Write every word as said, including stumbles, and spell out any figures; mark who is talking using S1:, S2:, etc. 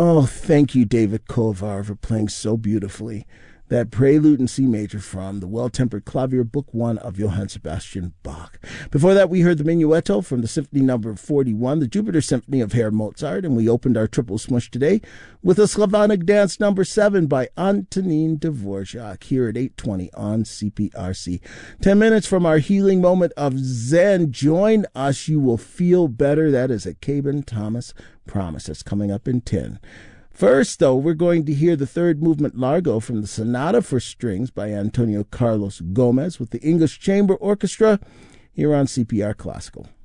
S1: Oh, thank you, David Kovar, for playing so beautifully. That prelude in C major from the Well-Tempered Clavier, Book One of Johann Sebastian Bach. Before that, we heard the Minuetto from the Symphony Number forty-one, the Jupiter Symphony of Herr Mozart, and we opened our triple smush today with a Slavonic Dance Number seven by Antonin Dvorak here at eight twenty on C P R C. Ten minutes from our healing moment of Zen. Join us, you will feel better. That is a Caben Thomas promise. That's coming up in ten. First, though, we're going to hear the third movement Largo from the Sonata for Strings by Antonio Carlos Gomez with the English Chamber Orchestra here on C P R Classical.